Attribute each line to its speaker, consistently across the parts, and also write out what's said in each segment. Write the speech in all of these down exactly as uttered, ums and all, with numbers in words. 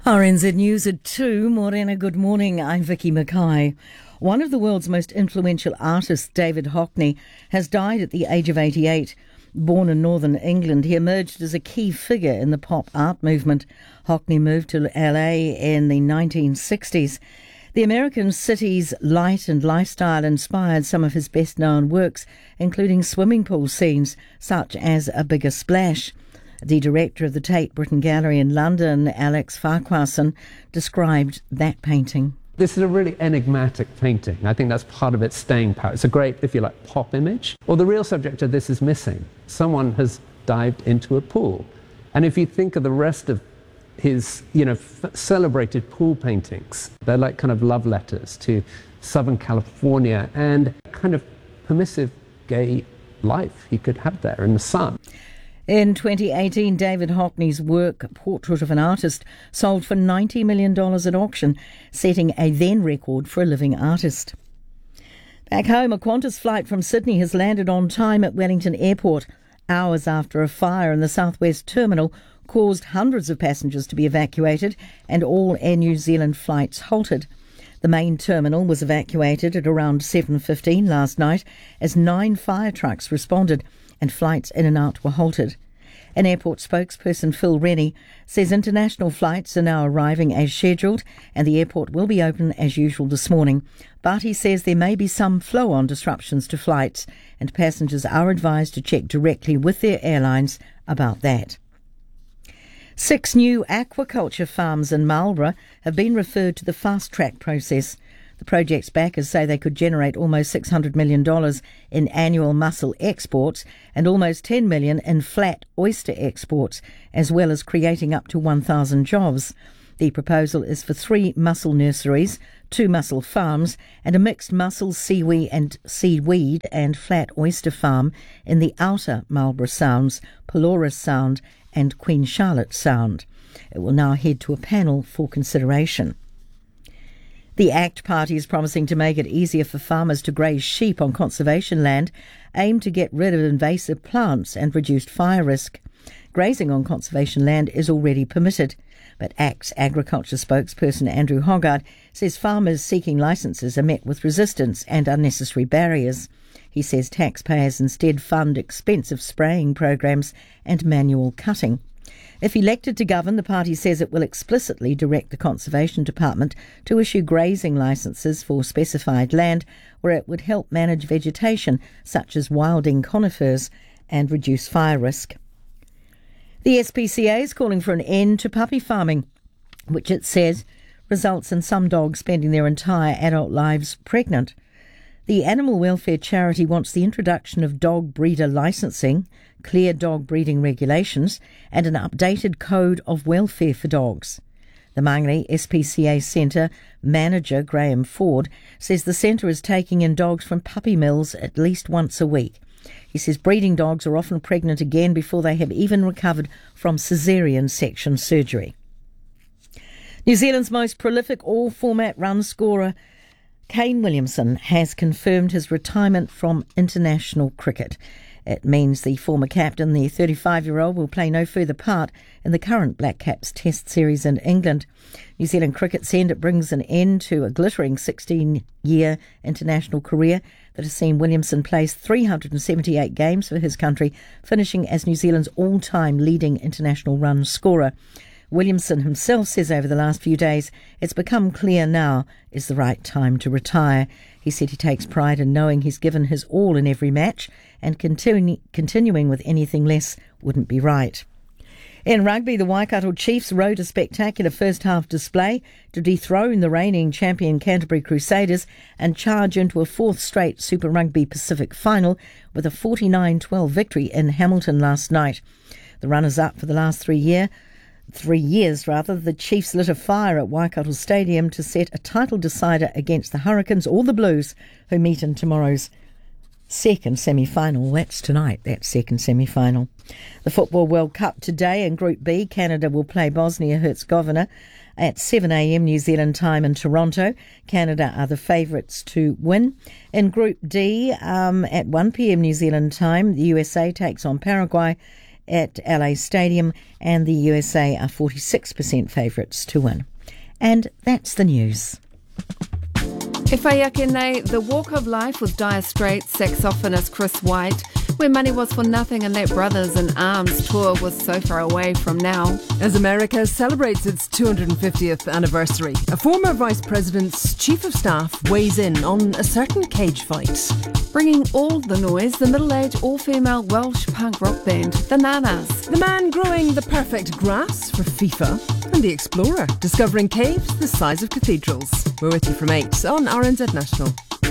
Speaker 1: R N Z News at two. Morena, good morning. I'm Vicky Mackay. One of the world's most influential artists, David Hockney, has died at the age of eighty-eight. Born in northern England, he emerged as a key figure in the pop art movement. Hockney moved to L A in the nineteen sixties. The American city's light and lifestyle inspired some of his best-known works, including swimming pool scenes, such as A Bigger Splash. The director of the Tate Britain Gallery in London, Alex Farquharson, described that painting.
Speaker 2: This is a really enigmatic painting. I think that's part of its staying power. It's a great, if you like, pop image. Well, the real subject of this is missing. Someone has dived into a pool. And if you think of the rest of his, you know, f- celebrated pool paintings, they're like kind of love letters to Southern California and kind of permissive gay life he could have there in the sun.
Speaker 1: In twenty eighteen, David Hockney's work, Portrait of an Artist, sold for ninety million dollars at auction, setting a then record for a living artist. Back home, a Qantas flight from Sydney has landed on time at Wellington Airport, hours after a fire in the southwest terminal caused hundreds of passengers to be evacuated and all Air New Zealand flights halted. The main terminal was evacuated at around seven fifteen last night as nine fire trucks responded and flights in and out were halted. An airport spokesperson, Phil Rennie, says international flights are now arriving as scheduled and the airport will be open as usual this morning. But he says there may be some flow-on disruptions to flights and passengers are advised to check directly with their airlines about that. Six new aquaculture farms in Marlborough have been referred to the fast-track process. The project's backers say they could generate almost six hundred million dollars in annual mussel exports and almost ten million dollars in flat oyster exports, as well as creating up to one thousand jobs. The proposal is for three mussel nurseries, two mussel farms, and a mixed mussel, seaweed and seaweed and flat oyster farm in the outer Marlborough Sounds, Pelorus Sound and Queen Charlotte Sound. It will now head to a panel for consideration. The ACT Party is promising to make it easier for farmers to graze sheep on conservation land, aimed to get rid of invasive plants and reduce fire risk. Grazing on conservation land is already permitted, but ACT's agriculture spokesperson Andrew Hoggard says farmers seeking licences are met with resistance and unnecessary barriers. He says taxpayers instead fund expensive spraying programs and manual cutting. If elected to govern, the party says it will explicitly direct the Conservation Department to issue grazing licences for specified land where it would help manage vegetation such as wilding conifers and reduce fire risk. The S P C A is calling for an end to puppy farming, which it says results in some dogs spending their entire adult lives pregnant. The animal welfare charity wants the introduction of dog breeder licensing, clear dog breeding regulations and an updated code of welfare for dogs. The Manly S P C A Centre manager Graham Ford says the centre is taking in dogs from puppy mills at least once a week. He says breeding dogs are often pregnant again before they have even recovered from caesarean section surgery. New Zealand's most prolific all-format run scorer Kane Williamson has confirmed his retirement from international cricket. It means the former captain, the thirty-five-year-old, will play no further part in the current Black Caps Test series in England. New Zealand Cricket said it brings an end to a glittering sixteen-year international career that has seen Williamson play three hundred seventy-eight games for his country, finishing as New Zealand's all-time leading international run scorer. Williamson himself says over the last few days it's become clear now is the right time to retire. He said he takes pride in knowing he's given his all in every match and continu- continuing with anything less wouldn't be right. In rugby, the Waikato Chiefs rode a spectacular first-half display to dethrone the reigning champion Canterbury Crusaders and charge into a fourth straight Super Rugby Pacific final with a forty-nine twelve victory in Hamilton last night. The runners-up for the last three year Three years, rather, the Chiefs lit a fire at Waikato Stadium to set a title decider against the Hurricanes or the Blues, who meet in tomorrow's second semi-final. That's tonight, that second semi-final. The Football World Cup today in Group B. Canada will play Bosnia-Herzegovina at seven a.m. New Zealand time in Toronto. Canada are the favourites to win. In Group D, um, at one p.m. New Zealand time, the U S A takes on Paraguay. at L A Stadium, and the U S A are forty-six percent favourites to win. And that's the news.
Speaker 3: E whai ake nei, The Walk of Life with Dire Straits saxophonist Chris White, Where Money Was for Nothing and That Brothers in Arms tour was so far away from now.
Speaker 4: As America celebrates its two hundred fiftieth anniversary, a former Vice President's Chief of Staff weighs in on a certain cage fight.
Speaker 3: Bringing all the noise, the middle-aged all-female Welsh punk rock band, The Nanas.
Speaker 4: The man growing the perfect grass for FIFA, and the explorer discovering caves the size of cathedrals. We're with you from eight on R N Z National.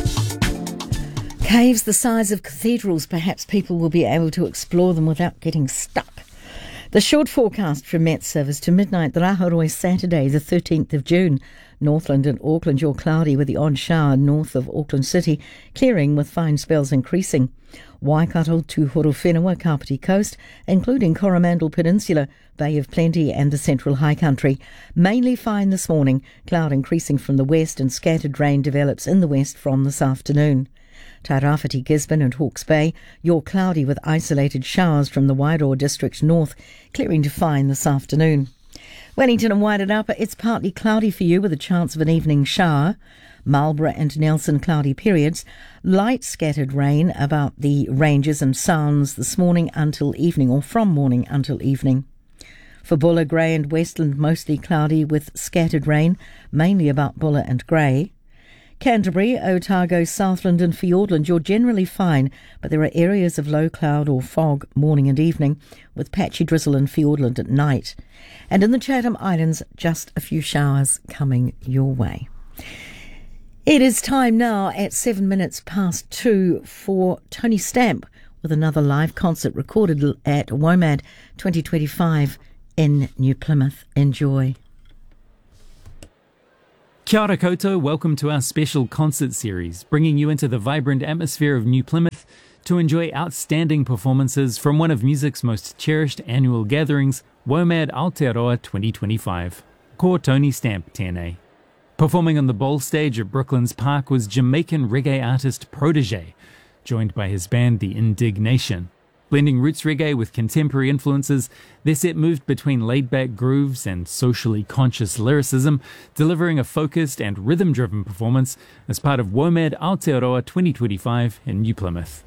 Speaker 1: Caves the size of cathedrals, perhaps people will be able to explore them without getting stuck. The short forecast from Met Service to midnight, the Raharoi Saturday, the thirteenth of June. Northland and Auckland, you're cloudy with the odd shower north of Auckland City, clearing with fine spells increasing. Waikato to Horowhenua, Kapiti Coast, including Coromandel Peninsula, Bay of Plenty and the Central High Country. Mainly fine this morning, cloud increasing from the west and scattered rain develops in the west from this afternoon. Tairāwhiti, Gisborne and Hawke's Bay, you're cloudy with isolated showers from the Wairoa district north, clearing to fine this afternoon. Wellington and Wairarapa, it's partly cloudy for you with a chance of an evening shower. Marlborough and Nelson, cloudy periods. Light scattered rain about the ranges and sounds this morning until evening, or from morning until evening. For Buller, Grey and Westland, mostly cloudy with scattered rain, mainly about Buller and Grey. Canterbury, Otago, Southland and Fiordland, you're generally fine, but there are areas of low cloud or fog morning and evening, with patchy drizzle in Fiordland at night. And in the Chatham Islands, just a few showers coming your way. It is time now at seven minutes past two for Tony Stamp with another live concert recorded at WOMAD twenty twenty-five in New Plymouth. Enjoy.
Speaker 5: Kia ora koutou, welcome to our special concert series, bringing you into the vibrant atmosphere of New Plymouth to enjoy outstanding performances from one of music's most cherished annual gatherings, WOMAD Aotearoa twenty twenty-five. Ko Tony Stamp tēnei. Performing on the bowl stage at Brooklands Park was Jamaican reggae artist Protege, joined by his band The Indignation. Blending roots reggae with contemporary influences, their set moved between laid-back grooves and socially conscious lyricism, delivering a focused and rhythm-driven performance as part of WOMAD Aotearoa twenty twenty-five in New Plymouth.